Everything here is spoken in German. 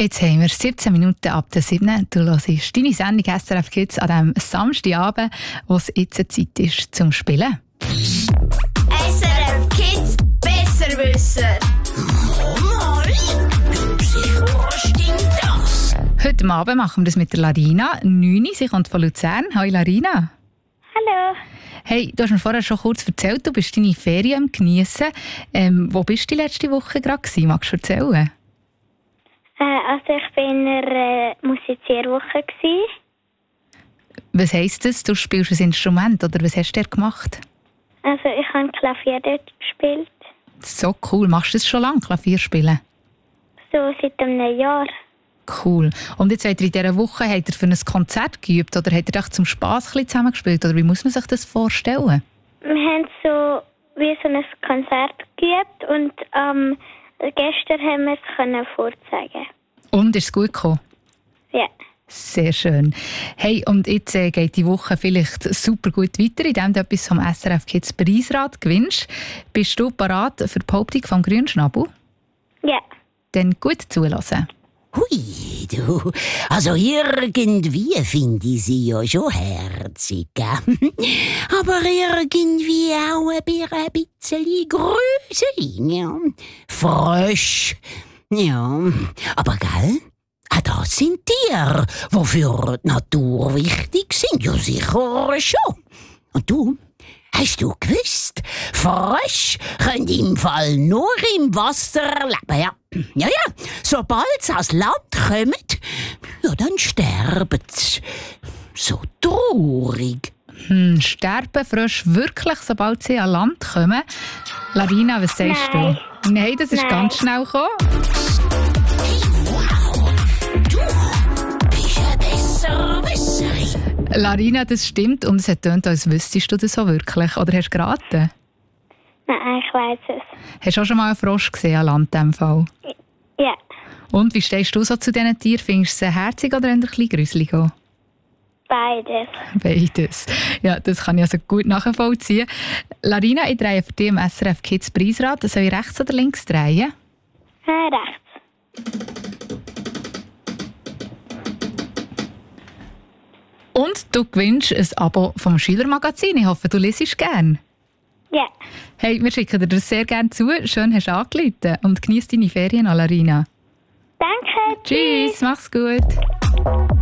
Jetzt haben wir 17 Minuten ab der 7. Du hörst deine Sendung SRF Kids an diesem Samstagabend, wo es jetzt Zeit ist zum Spielen. SRF Kids Besserwisser. Sicher stimmt das. Heute Abend machen wir das mit der Larina. 9, sie kommt von Luzern. Hallo Larina. Hallo. Hey, du hast mir vorher schon kurz erzählt, du bist deine Ferien am Geniessen. Wo bist du die letzte Woche gerade gewesen? Magst du erzählen? Also ich war in einer Musizierwoche. Was heisst das? Du spielst ein Instrument oder was hast du gemacht? Also ich habe Klavier dort gespielt. So cool. Machst du das schon lange, Klavier spielen? So seit einem Jahr. Cool. Und jetzt habt ihr in dieser Woche habt ihr für ein Konzert geübt oder habt ihr euch zum Spass ein bisschen zusammengespielt? Oder wie muss man sich das vorstellen? Wir haben so wie so ein Konzert geübt und gestern haben wir es vorzeigen. Und ist es gut gekommen? Ja. Sehr schön. Hey, und jetzt geht die Woche vielleicht super gut weiter, indem du etwas vom SRF Kids Preisrad gewinnst. Bist du bereit für die Behauptung vom Grünschnabel? Ja. Dann gut zuhören. Hui, du. Also irgendwie finde ich sie ja schon herzig. Aber irgendwie auch ein bisschen gruselig. Ja. Frisch. Ja, aber gell? Auch das sind Tiere, die für die Natur wichtig sind. Ja, sicher schon. Und du? Hast du gewusst? Frösche können im Fall nur im Wasser leben. Ja, ja. Sobald sie ans Land kommen, ja, dann sterben sie. So traurig. Sterben Frösche wirklich, sobald sie an Land kommen? Larina, was sagst du? Nein, das ist ganz schnell gekommen. Larina, das stimmt und es hat getönt, als wüsstest du das so wirklich. Oder hast du geraten? Nein, ich weiss es. Hast du auch schon mal einen Frosch gesehen an Land in diesem Fall? Ja. Und wie stehst du so zu diesen Tieren? Findest du sie herzig oder ein bisschen gruselig? Beides. Beides. Ja, das kann ich also gut nachvollziehen. Larina, ich drehe für dich im SRF Kids Preisrad. Soll ich rechts oder links drehen? Rechts. Und du gewinnst ein Abo vom Schülermagazin. Ich hoffe, du liest gerne. Ja. Hey, wir schicken dir das sehr gerne zu. Schön, hast du angerufen. Und genieß deine Ferien, Larina. Danke. Tschüss, mach's gut.